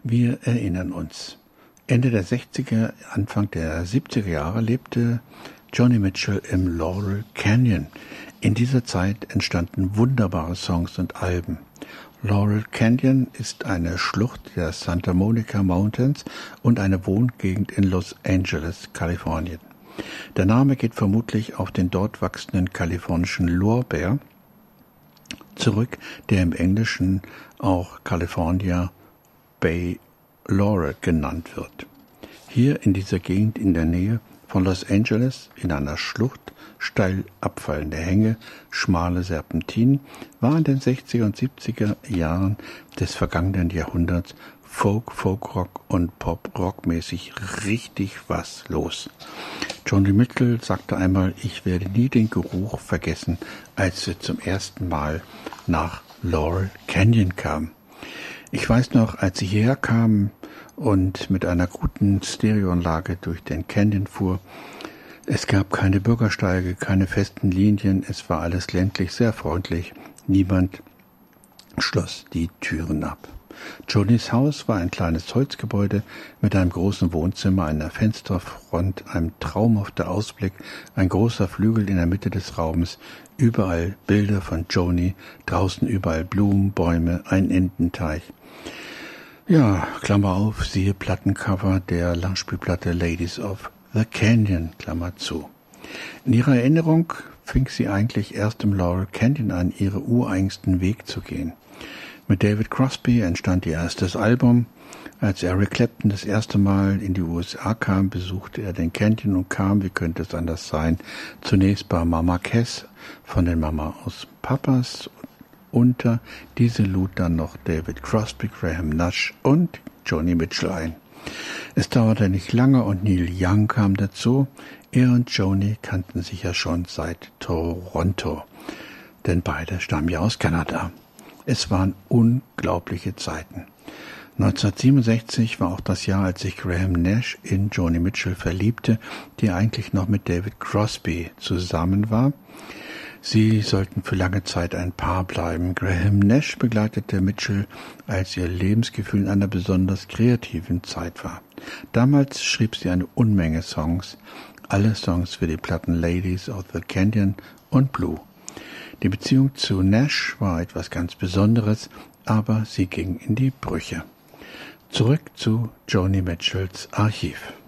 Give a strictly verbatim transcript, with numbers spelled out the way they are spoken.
Wir erinnern uns. Ende der sechziger, Anfang der siebziger Jahre lebte Joni Mitchell im Laurel Canyon. In dieser Zeit entstanden wunderbare Songs und Alben. Laurel Canyon ist eine Schlucht der Santa Monica Mountains und eine Wohngegend in Los Angeles, Kalifornien. Der Name geht vermutlich auf den dort wachsenden kalifornischen Lorbeer zurück, der im Englischen auch California Bay Laurel genannt wird. Hier in dieser Gegend in der Nähe von Los Angeles, in einer Schlucht, steil abfallende Hänge, schmale Serpentinen, war in den sechziger und siebziger Jahren des vergangenen Jahrhunderts Folk, Folkrock und Pop-Rock-mäßig richtig was los. Joni Mitchell sagte einmal, ich werde nie den Geruch vergessen, als wir zum ersten Mal nach Laurel Canyon kamen. Ich weiß noch, als sie hierher kamen und mit einer guten Stereoanlage durch den Canyon fuhr, es gab keine Bürgersteige, keine festen Linien, es war alles ländlich, sehr freundlich. Niemand schloss die Türen ab. Jonis Haus war ein kleines Holzgebäude mit einem großen Wohnzimmer, einer Fensterfront, einem traumhafter Ausblick, ein großer Flügel in der Mitte des Raumes, überall Bilder von Joni, draußen überall Blumen, Bäume, ein Ententeich. Ja, Klammer auf, siehe Plattencover der Langspielplatte Ladies of the Canyon, Klammer zu. In ihrer Erinnerung fing sie eigentlich erst im Laurel Canyon an, ihren ureigensten Weg zu gehen. Mit David Crosby entstand ihr erstes Album. Als Eric Clapton das erste Mal in die U S A kam, besuchte er den Canyon und kam, wie könnte es anders sein, zunächst bei Mama Cass von den Mama aus Papas unter. Diese lud dann noch David Crosby, Graham Nash und Joni Mitchell ein. Es dauerte nicht lange und Neil Young kam dazu. Er und Joni kannten sich ja schon seit Toronto, denn beide stammen ja aus Kanada. Es waren unglaubliche Zeiten. neunzehnhundertsiebenundsechzig war auch das Jahr, als sich Graham Nash in Joni Mitchell verliebte, die eigentlich noch mit David Crosby zusammen war. Sie sollten für lange Zeit ein Paar bleiben. Graham Nash begleitete Mitchell, als ihr Lebensgefühl in einer besonders kreativen Zeit war. Damals schrieb sie eine Unmenge Songs, alle Songs für die Platten Ladies of the Canyon und Blue. Die Beziehung zu Nash war etwas ganz Besonderes, aber sie ging in die Brüche. Zurück zu Joni Mitchells Archiv.